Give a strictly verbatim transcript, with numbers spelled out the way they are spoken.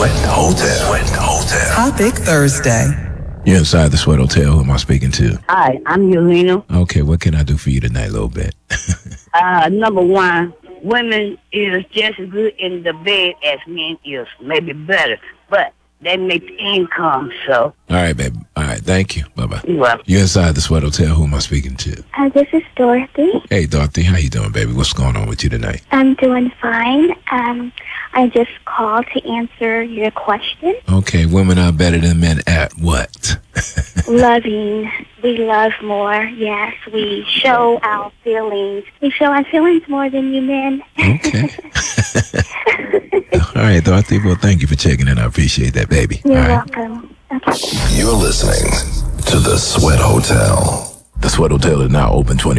Sweat Hotel. Sweat Hotel. Topic Thursday. You're inside the Sweat Hotel. Who am I speaking to? Hi, I'm Yelena. Okay, what can I do for you tonight a little bit? Uh, number one, women is just as good in the bed as men is, maybe better, but they make the income, so. All right, baby. All right, thank you. Bye-bye. You're welcome. You're inside the Sweat Hotel. Who am I speaking to? Uh, this is Dorothy. Hey, Dorothy. How you doing, baby? What's going on with you tonight? I'm doing fine. Um, I just called to answer your question. Okay, women are better than men at what? Loving. We love more. Yes, we show our feelings. We show our feelings more than you men. Okay. All right, Dorothy. Well, thank you for checking in. I appreciate that, baby. You're All right. welcome. Okay. You're listening to the Sweat Hotel. The Sweat Hotel is now open twenty